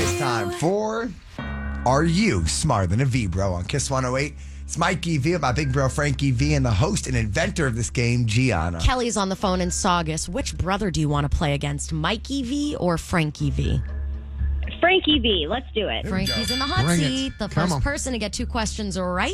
It's time for Are You Smarter Than a V-Bro on Kiss 108. It's Mikey V, my big bro Frankie V, and the host and inventor of this game, Gianna. Kelly's on the phone in Saugus. Which brother do you want to play against, Mikey V or Frankie V? Frankie V. Let's do it. Frankie's in the hot Bring it. seat. The Come first on. person to get 2 questions right